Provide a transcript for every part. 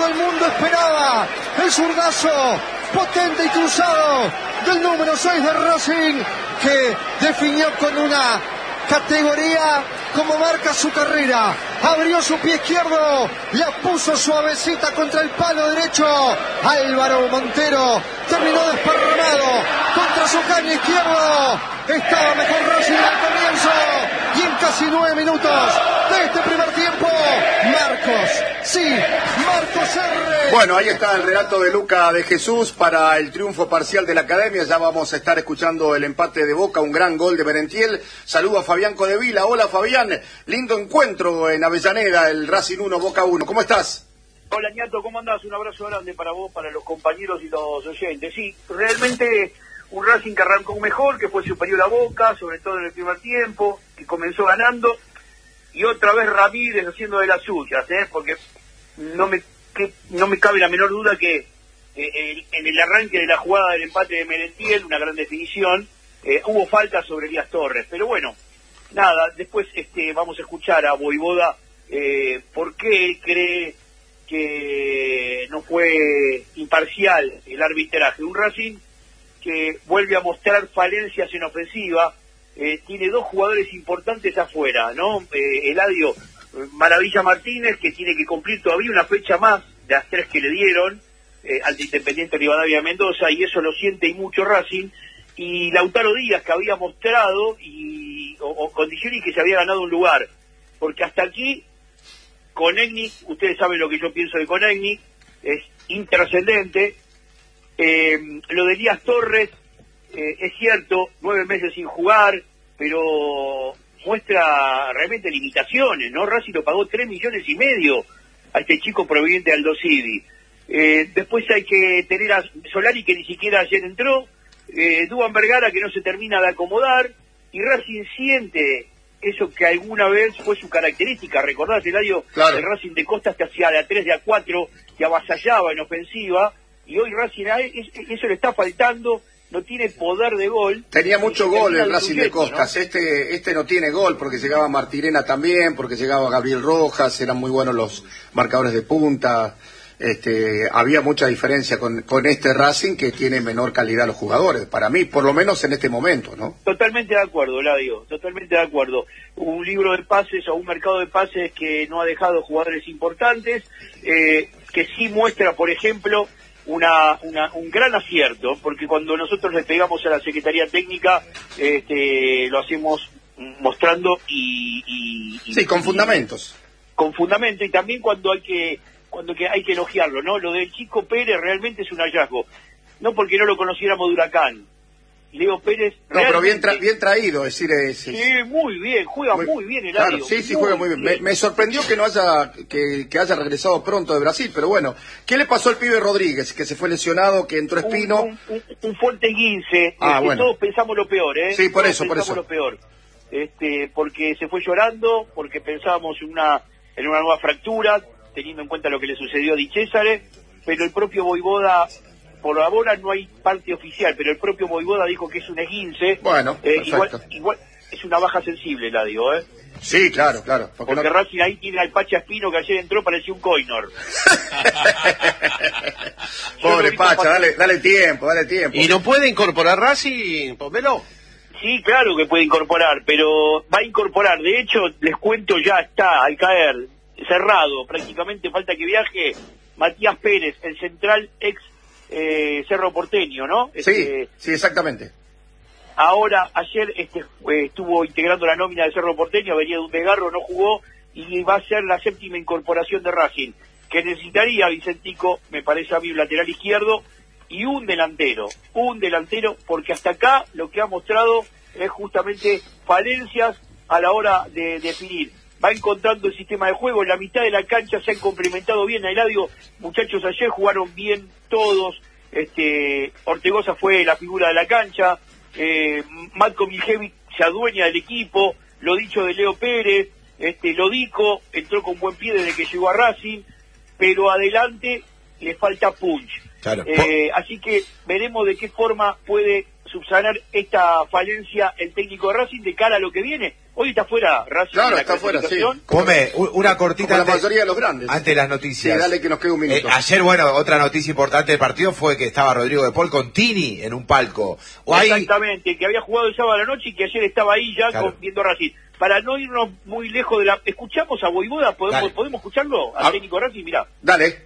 el mundo esperaba. El zurdazo potente y cruzado del número 6 de Racing, que definió con una categoría como marca su carrera. Abrió su pie izquierdo, la puso suavecita contra el palo derecho. Álvaro Montero terminó desparramado contra su caño izquierdo. Estaba mejor Racing al comienzo, y en casi 9 minutos de este primer tiempo, Marcos R. Bueno, ahí está el relato de Luca de Jesús para el triunfo parcial de la Academia. Ya vamos a estar escuchando el empate de Boca, un gran gol de Merentiel. Saludo a Fabián Codevila. Hola Fabián, lindo encuentro en Avellaneda, el Racing 1, Boca 1. ¿Cómo estás? Hola Ñato, ¿cómo andás? Un abrazo grande para vos, para los compañeros y los oyentes. Sí, realmente un Racing que arrancó mejor, que fue superior a Boca, sobre todo en el primer tiempo, que comenzó ganando, y otra vez Ramírez haciendo de las suyas, porque no me cabe la menor duda que en el arranque de la jugada del empate de Merentiel, una gran definición, hubo falta sobre Elías Torres, pero bueno, nada, después vamos a escuchar a Voivoda por qué él cree que no fue imparcial el arbitraje. Un Racing que vuelve a mostrar falencias en ofensiva, tiene dos jugadores importantes afuera, ¿no? Eladio Maravilla Martínez, que tiene que cumplir todavía una fecha más de las 3 que le dieron al Independiente Rivadavia Mendoza, y eso lo siente y mucho Racing, y Lautaro Díaz, que había mostrado o condiciones que se había ganado un lugar, porque hasta aquí Konechny, ustedes saben lo que yo pienso de Konechny, es intrascendente. Lo de Elías Torres, es cierto, 9 meses sin jugar, pero muestra realmente limitaciones, ¿no? Racing lo pagó 3,5 millones a este chico proveniente de Aldo Civi. Después hay que tener a Solari, que ni siquiera ayer entró, Duván Vergara, que no se termina de acomodar, y Racing siente eso que alguna vez fue su característica. ¿Recordás, Eladio? Claro. El Racing de Costas que hacía de a 3, de a 4, que avasallaba en ofensiva, y hoy Racing eso le está faltando, no tiene poder de gol. Tenía mucho gol el Racing de Costas, ¿no? Este no tiene gol, porque llegaba Martirena también, porque llegaba Gabriel Rojas, eran muy buenos los marcadores de punta. Había mucha diferencia con este Racing, que tiene menor calidad los jugadores, para mí, por lo menos en este momento, ¿no? Totalmente de acuerdo, Eladio, totalmente de acuerdo. Un libro de pases o un mercado de pases que no ha dejado jugadores importantes, que sí muestra, por ejemplo, un gran acierto, porque cuando nosotros le pegamos a la Secretaría Técnica, lo hacemos mostrando sí, con fundamentos. Con fundamento, y también cuando hay que elogiarlo, ¿no? Lo del Chico Pérez realmente es un hallazgo, no porque no lo conociéramos de Huracán. Leo Pérez... No, pero bien traído, es decir... Sí, muy bien, juega muy bien el Claro, sí, juega muy bien. Me sorprendió que no haya que haya regresado pronto de Brasil, pero bueno. ¿Qué le pasó al pibe Rodríguez, que se fue lesionado, que entró Espino? Un fuerte guince, bueno. Todos pensamos lo peor, ¿eh? Sí, por todos eso. Pensamos lo peor. Porque se fue llorando, porque pensábamos en una nueva fractura, teniendo en cuenta lo que le sucedió a Di Cesare, pero el propio Voivoda... Por ahora no hay parte oficial, pero el propio Voivoda dijo que es un esguince. Bueno, igual es una baja sensible, la digo, ¿eh? Sí, claro. Porque no... Racing ahí tiene al Pacha Espino, que ayer entró, parecía un Coinor. Pobre Pacha, dale tiempo. ¿Y no puede incorporar Racing, Pomelo? Sí, claro que puede incorporar, pero va a incorporar. De hecho, les cuento, ya está al caer, cerrado, prácticamente falta que viaje Matías Pérez, el central ex Cerro Porteño, ¿no? Sí, exactamente. Ahora, ayer estuvo integrando la nómina de Cerro Porteño, venía de un desgarro, no jugó, y va a ser la 7ª incorporación de Racing, que necesitaría, Vicentico, me parece a mí, un lateral izquierdo y un delantero, porque hasta acá lo que ha mostrado es justamente falencias a la hora de definir. Va encontrando el sistema de juego, en la mitad de la cancha se han complementado bien. Eladio, muchachos, ayer jugaron bien todos, Ortegoza fue la figura de la cancha, Matko Miljevic se adueña del equipo, lo dicho de Leo Pérez, Lodico entró con buen pie desde que llegó a Racing, pero adelante le falta punch. Claro. Así que veremos de qué forma puede subsanar esta falencia el técnico de Racing de cara a lo que viene. Hoy está fuera Racing. Claro, está fuera, sí. Ponme una cortita como la mayoría de los grandes. Antes de las noticias. Sí, dale que nos quede un minuto. Ayer, otra noticia importante del partido fue que estaba Rodrigo de Paul con Tini en un palco. Exactamente, que había jugado el sábado a la noche y que ayer estaba ahí ya viendo Racing. Para no irnos muy lejos de la... ¿Escuchamos a Voivoda? ¿Podemos escucharlo? Al técnico Racing, mirá. Dale.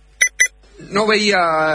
No veía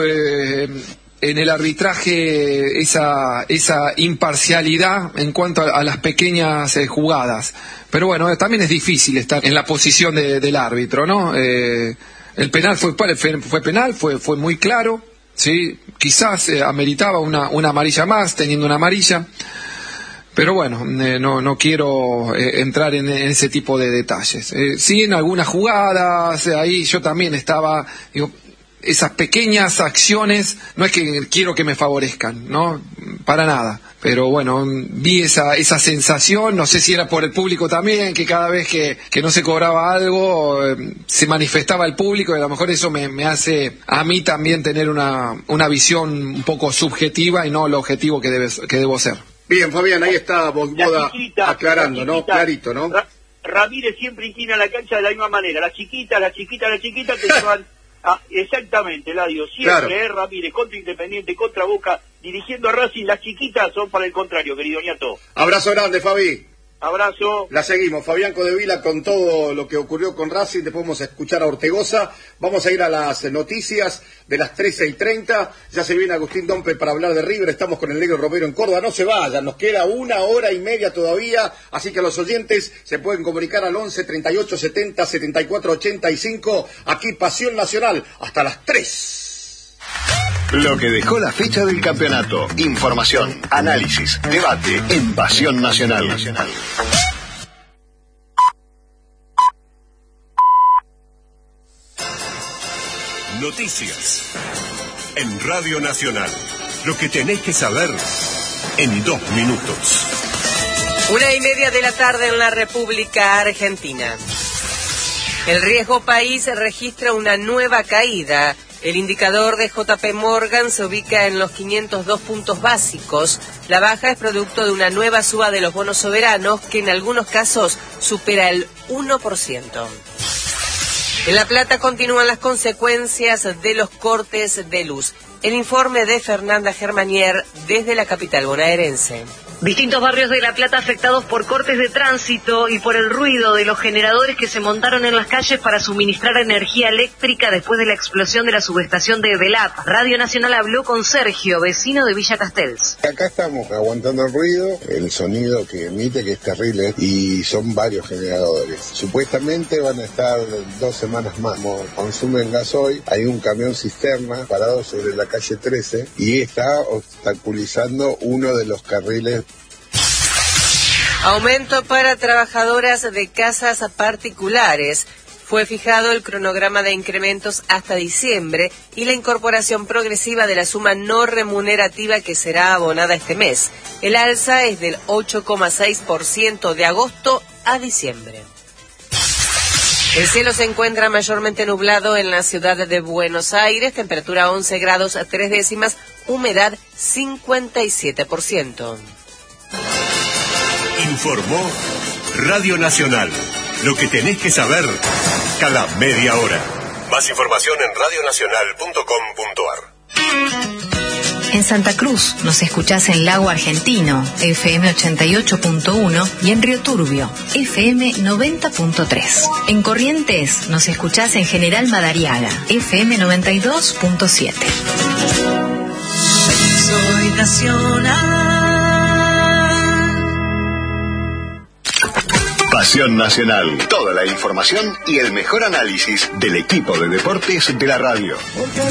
en el arbitraje esa imparcialidad en cuanto a las pequeñas jugadas. Pero bueno, también es difícil estar en la posición del árbitro, ¿no? El penal fue penal, fue muy claro, ¿sí? Quizás ameritaba una amarilla más, teniendo una amarilla. Pero bueno, no quiero entrar en ese tipo de detalles. Sí, en algunas jugadas, ahí yo también estaba... esas pequeñas acciones, no es que quiero que me favorezcan, ¿no? Para nada. Pero bueno, vi esa sensación, no sé si era por el público también, que cada vez que no se cobraba algo, se manifestaba el público, y a lo mejor eso me hace a mí también tener una visión un poco subjetiva y no lo objetivo que debo ser. Bien, Fabián, ahí está Voivoda aclarando, ¿no? Clarito, ¿no? Ramírez siempre inclina la cancha de la misma manera. Las chiquitas te llevan... exactamente, Eladio, siempre, claro. Ramírez, contra Independiente, contra Boca, dirigiendo a Racing, las chiquitas son para el contrario, querido Ñato. Abrazo grande, Fabi. Abrazo. La seguimos, Fabián Codevila con todo lo que ocurrió con Racing. Después vamos a escuchar a Ortegoza. Vamos a ir a las noticias de las 13:30. Ya se viene Agustín Dompe para hablar de River. Estamos con el Negro Romero en Córdoba. No se vayan, nos queda 1 hora y media todavía. Así que los oyentes se pueden comunicar al 11 38 70 74 85. Aquí Pasión Nacional hasta las 3. Lo que dejó la fecha del campeonato. Información, análisis, debate en Pasión Nacional. Noticias en Radio Nacional. Lo que tenés que saber en 2 minutos. 1:30 de la tarde en la República Argentina. El riesgo país registra una nueva caída. El indicador de JP Morgan se ubica en los 502 puntos básicos. La baja es producto de una nueva suba de los bonos soberanos que en algunos casos supera el 1%. En La Plata continúan las consecuencias de los cortes de luz. El informe de Fernanda Germanier desde la capital bonaerense. Distintos barrios de La Plata afectados por cortes de tránsito y por el ruido de los generadores que se montaron en las calles para suministrar energía eléctrica después de la explosión de la subestación de Velap. Radio Nacional habló con Sergio, vecino de Villa Castells. Acá estamos aguantando el ruido, el sonido que emite, que es terrible, y son varios generadores. Supuestamente van a estar 2 semanas más. Como consumen gasoil, hay un camión cisterna parado sobre la calle 13 y está obstaculizando uno de los carriles. Aumento para trabajadoras de casas particulares. Fue fijado el cronograma de incrementos hasta diciembre y la incorporación progresiva de la suma no remunerativa que será abonada este mes. El alza es del 8,6% de agosto a diciembre. El cielo se encuentra mayormente nublado en la ciudad de Buenos Aires, temperatura 11 grados 3 décimas, humedad 57%. Informó Radio Nacional. Lo que tenés que saber cada media hora. Más información en radionacional.com.ar. En Santa Cruz nos escuchás en Lago Argentino, FM 88.1, y en Río Turbio, FM 90.3. En Corrientes nos escuchás en General Madariaga, FM 92.7. Soy nacional. Pasión Nacional. Toda la información y el mejor análisis del equipo de deportes de la radio.